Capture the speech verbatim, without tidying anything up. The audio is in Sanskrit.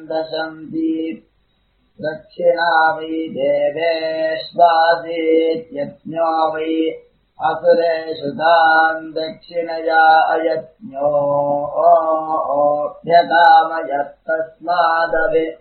दशन्ति दक्षिणा वै देवेष्वासीत्यज्ञो वै असुरेषु तान् दक्षिणया अयज्ञो यतामयस्तस्मादवि